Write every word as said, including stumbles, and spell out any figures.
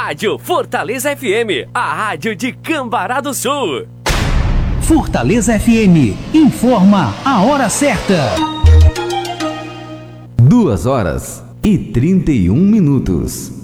Rádio Fortaleza F M, a rádio de Cambará do Sul. Fortaleza F M, informa a hora certa. Duas horas e trinta e um minutos.